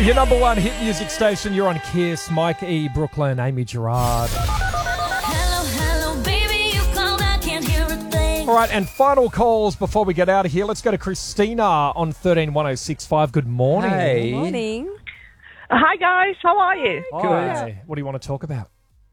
Your number one hit music station, you're on Kiss. Mike E. Brooklyn, Amy Gerard. Hello, baby, you called, I can't hear a thing. All right, and final calls before we get out of here. Let's go to Christina on 131065. Good morning. Hey. Morning. Hi guys, how are you? Hi. What do you want to talk about?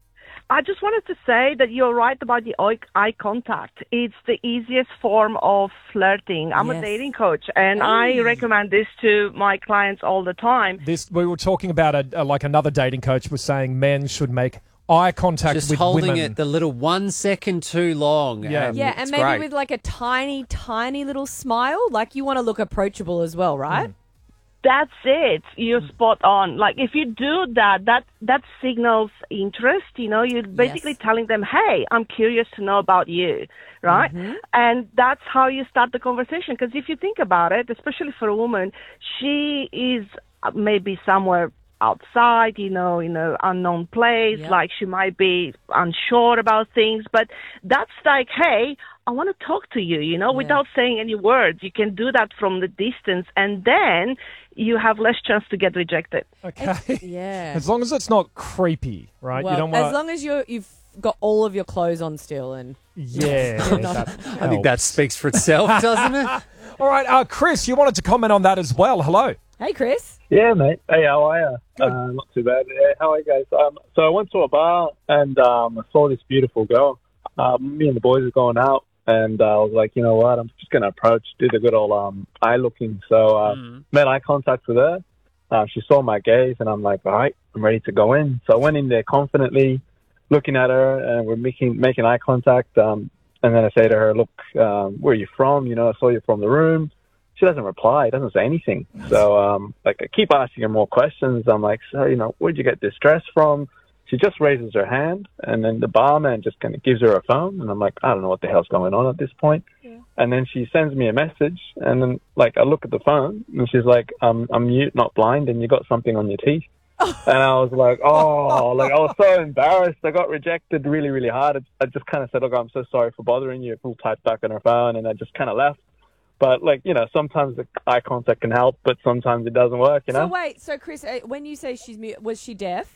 I just wanted to say that you're right about the eye contact. It's the easiest form of flirting. I'm a Yes. dating coach, and I recommend this to my clients all the time. We were talking about like another dating coach was saying men should make eye contact Just with holding women. it the little 1 second too long. Yeah. Yeah, and it's maybe great. with like a tiny, tiny little smile. Like you want to look approachable as well, right? That's it. You're spot on. Like if you do that, that signals interest. You know, you're basically telling them, "Hey, I'm curious to know about you," right? And that's how you start the conversation. Because if you think about it, especially for a woman, she is maybe somewhere outside, you know, in an unknown place. Yep. Like she might be unsure about things, but that's like, "Hey, I want to talk to you," you know, without saying any words. You can do that from the distance, and then you have less chance to get rejected. Okay. Yeah. As long as it's not creepy, right? Well, you don't want as long as you've got all of your clothes on still and Yeah. that I think that helps. speaks for itself, doesn't it? All right, Chris, you wanted to comment on that as well. Hello. Hey Chris. Yeah, mate. Hey, how are you? Not too bad. Yeah, how are you guys? So I went to a bar and I saw this beautiful girl. Me and the boys were going out, and I was like, you know what? I'm just going to do the good old eye looking. So made eye contact with her. She saw my gaze, and I'm like, all right, I'm ready to go in. So I went in there confidently, looking at her, and we're making eye contact. And then I say to her, look, where are you from? You know, I saw you from the room. She doesn't reply, doesn't say anything. So, I keep asking her more questions. I'm like, so, you know, where'd you get this dress from? She just raises her hand, and then the barman just kind of gives her a phone. And I'm like, I don't know what the hell's going on at this point. Yeah. And then she sends me a message, and then, I look at the phone, and she's like, I'm mute, not blind, and you got something on your teeth. And I was like, I was so embarrassed. I got rejected really, really hard. I just kind of said, look, I'm so sorry for bothering you. Full typed back on her phone, and I just kind of left. But, sometimes the eye contact can help, but sometimes it doesn't work, you know? So wait, so Chris, when you say she's mute, was she deaf?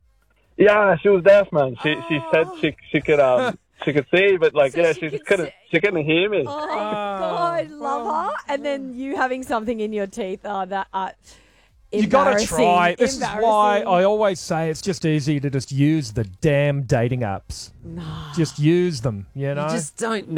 Yeah, she was deaf, man. She said she could see, but, So she couldn't hear me. Oh, God, love her. And then you having something in your teeth. Oh, that... You got to try. This is why Embarrassing. I always say it's just easy to just use the damn dating apps. Just use them, you know? You just don't